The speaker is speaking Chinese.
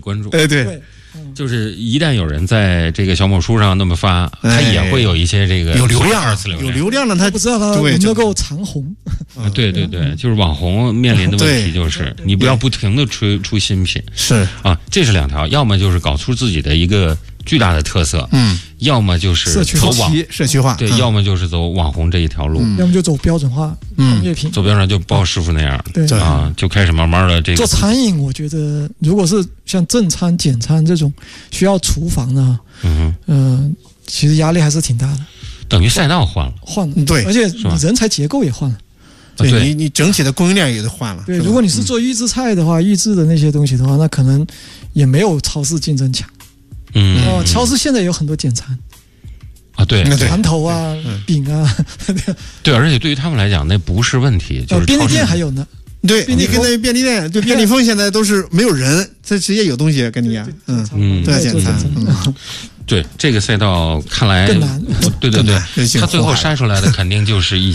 关注。 对， 就是一旦有人在这个小某书上那么发，他也会有一些这个有流量， 二次流量， 有流量了，他不知道他能不能够长红。 对，就是网红面临的问题就是你不要不停的出新品， 是啊，这是两条，要么就是搞出自己的一个巨大的特色，要么就是走社区化， 对，要么就是走网红这一条路， 要么就走标准化工业品， 走标准就包师傅那样， 对啊，就开始慢慢的这个做餐饮。我觉得如果是像正餐、简餐这种需要厨房的，其实压力还是挺大的。 等于赛道换了， 对， 而且你人才结构也换了。 对，你整体的供应链也都换了。 对，如果你是做预制菜的话，预制的那些东西的话，那可能也没有超市竞争强。超市现在有很多简餐啊，对， 馒头啊、饼啊， 对，而且对于他们来讲，那不是问题，就是便利店还有呢。 对，你跟那便利店，就便利蜂现在都是没有人，这直接有东西跟你讲，对，简餐， 对这个赛道看来更难。 对，他最后筛出来的肯定就是一